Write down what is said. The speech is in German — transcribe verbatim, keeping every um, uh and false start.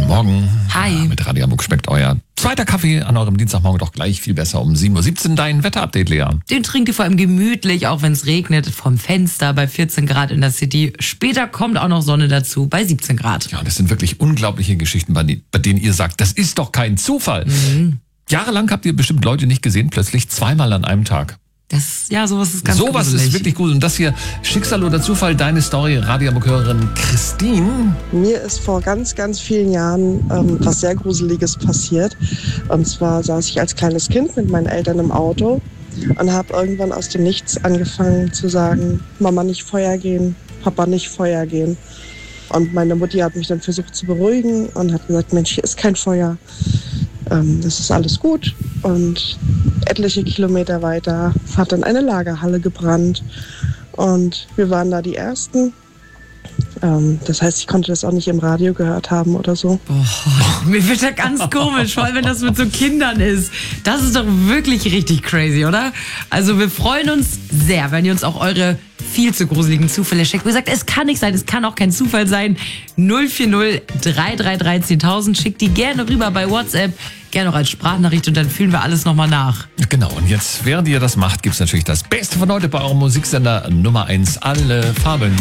Morgen. Hi. Ja, mit Radio Hamburg schmeckt euer zweiter Kaffee an eurem Dienstagmorgen doch gleich viel besser. Um sieben Uhr siebzehn dein Wetterupdate, Lea. Den trinkt ihr vor allem gemütlich, auch wenn es regnet, vom Fenster bei vierzehn Grad in der City. Später kommt auch noch Sonne dazu bei siebzehn Grad. Ja, das sind wirklich unglaubliche Geschichten, bei denen ihr sagt, das ist doch kein Zufall. Mhm. Jahrelang habt ihr bestimmt Leute nicht gesehen, plötzlich zweimal an einem Tag. Das, ja, sowas ist ganz Sowas gruselig. ist wirklich gut. Und das hier, Schicksal oder Zufall, deine Story, Radio Hamburg-Hörerin Christine. Mir ist vor ganz, ganz vielen Jahren ähm, was sehr Gruseliges passiert. Und zwar saß ich als kleines Kind mit meinen Eltern im Auto und habe irgendwann aus dem Nichts angefangen zu sagen, Mama nicht Feuer gehen, Papa nicht Feuer gehen. Und meine Mutti hat mich dann versucht zu beruhigen und hat gesagt, Mensch, hier ist kein Feuer. Ähm, das ist alles gut. Und etliche Kilometer weiter hat dann eine Lagerhalle gebrannt. Und wir waren da die Ersten. Ähm, das heißt, ich konnte das auch nicht im Radio gehört haben oder so. Oh, mir wird ja ganz komisch, vor allem wenn das mit so Kindern ist. Das ist doch wirklich richtig crazy, oder? Also wir freuen uns sehr, wenn ihr uns auch eure viel zu gruseligen Zufälle schickt. Wie gesagt, es kann nicht sein, es kann auch kein Zufall sein. null vier null drei drei drei zehntausend, schickt die gerne rüber bei WhatsApp, gerne auch als Sprachnachricht und dann fühlen wir alles nochmal nach. Genau, und jetzt, während ihr das macht, gibt's natürlich das Beste von heute bei eurem Musiksender Nummer eins, alle Farben.